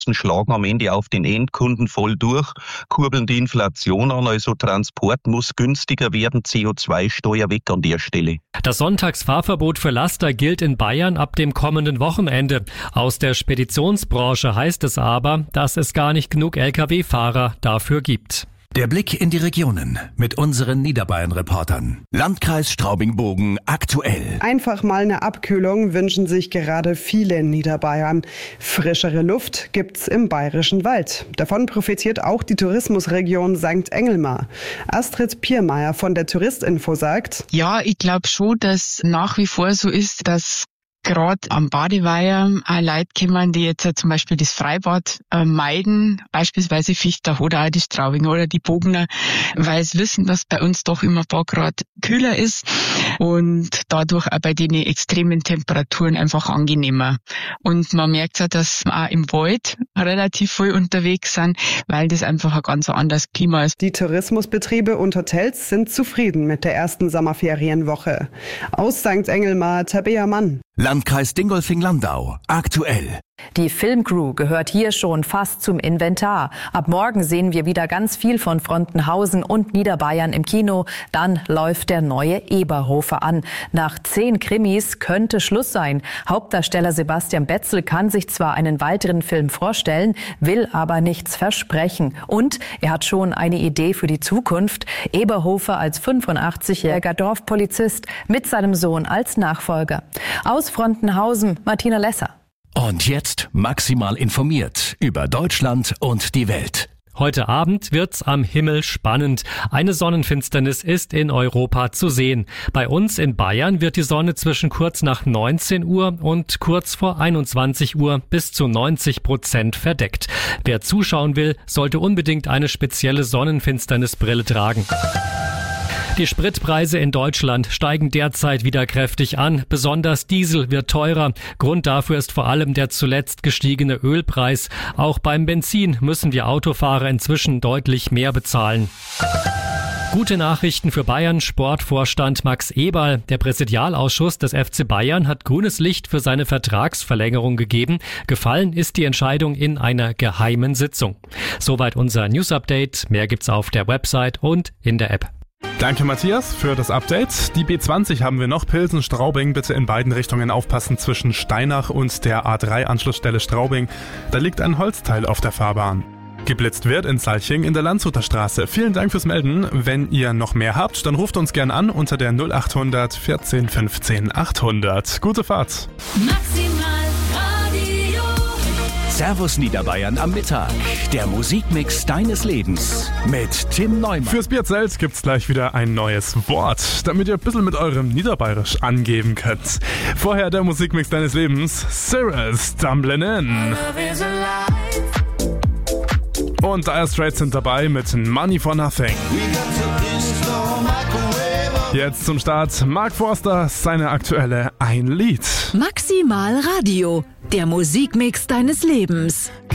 schlagen am Ende auf den Endkunden voll durch, kurbeln die Inflation an, also Transport muss günstiger werden, CO2-Steuer weg an der Stelle. Das Sonntagsfahrverbot für Laster gilt in Bayern ab dem kommenden Wochenende. Aus der Speditionsbranche heißt es aber, dass es gar nicht genug Lkw-Fahrer dafür gibt. Der Blick in die Regionen mit unseren Niederbayern-Reportern. Landkreis Straubing-Bogen aktuell. Einfach mal eine Abkühlung wünschen sich gerade viele in Niederbayern. Frischere Luft gibt's im Bayerischen Wald. Davon profitiert auch die Tourismusregion St. Engelmar. Astrid Piermeier von der Touristinfo sagt: Ja, ich glaube schon, dass nach wie vor so ist, dass gerade am Badeweiher Leute kommen, die jetzt zum Beispiel das Freibad meiden, beispielsweise Fichter oder auch die Straubinger oder die Bogener, weil sie wissen, dass bei uns doch immer ein paar Grad kühler ist und dadurch auch bei den extremen Temperaturen einfach angenehmer. Und man merkt ja, dass wir auch im Wald relativ viel unterwegs sind, weil das einfach ein ganz anderes Klima ist. Die Tourismusbetriebe und Hotels sind zufrieden mit der ersten Sommerferienwoche. Aus St. Engelmar, Tabea Mann. Landkreis Dingolfing-Landau aktuell. Die Filmcrew gehört hier schon fast zum Inventar. Ab morgen sehen wir wieder ganz viel von Frontenhausen und Niederbayern im Kino. Dann läuft der neue Eberhofer an. Nach 10 Krimis könnte Schluss sein. Hauptdarsteller Sebastian Betzel kann sich zwar einen weiteren Film vorstellen, will aber nichts versprechen. Und er hat schon eine Idee für die Zukunft. Eberhofer als 85-jähriger Dorfpolizist mit seinem Sohn als Nachfolger. Aus Frontenhausen, Martina Lesser. Und jetzt maximal informiert über Deutschland und die Welt. Heute Abend wird's am Himmel spannend. Eine Sonnenfinsternis ist in Europa zu sehen. Bei uns in Bayern wird die Sonne zwischen kurz nach 19 Uhr und kurz vor 21 Uhr bis zu 90% verdeckt. Wer zuschauen will, sollte unbedingt eine spezielle Sonnenfinsternisbrille tragen. Die Spritpreise in Deutschland steigen derzeit wieder kräftig an. Besonders Diesel wird teurer. Grund dafür ist vor allem der zuletzt gestiegene Ölpreis. Auch beim Benzin müssen wir Autofahrer inzwischen deutlich mehr bezahlen. Gute Nachrichten für Bayern Sportvorstand Max Eberl. Der Präsidialausschuss des FC Bayern hat grünes Licht für seine Vertragsverlängerung gegeben. Gefallen ist die Entscheidung in einer geheimen Sitzung. Soweit unser News-Update. Mehr gibt's auf der Website und in der App. Danke Matthias für das Update. Die B20 haben wir noch, Pilsen-Straubing. Bitte in beiden Richtungen aufpassen zwischen Steinach und der A3-Anschlussstelle Straubing. Da liegt ein Holzteil auf der Fahrbahn. Geblitzt wird in Salching in der Landshuter Straße. Vielen Dank fürs Melden. Wenn ihr noch mehr habt, dann ruft uns gern an unter der 0800 14 15 800. Gute Fahrt. Servus Niederbayern am Mittag. Der Musikmix deines Lebens mit Tim Neumann. Fürs Bierzelt gibt's gleich wieder ein neues Wort, damit ihr ein bisschen mit eurem Niederbayerisch angeben könnt. Vorher der Musikmix deines Lebens, Cirrus, Stumbling In. Und Dire Straits sind dabei mit Money for Nothing. Jetzt zum Start Mark Forster, seine aktuelle Ein Lied. Maximal Radio, der Musikmix deines Lebens.